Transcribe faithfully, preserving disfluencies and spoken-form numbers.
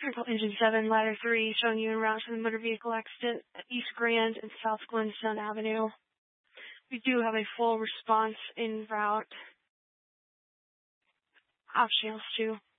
Critical Engine seven, Ladder three, showing you en route to the motor vehicle accident at East Grand and South Glenstone Avenue. We do have a full response en route. Optionals two.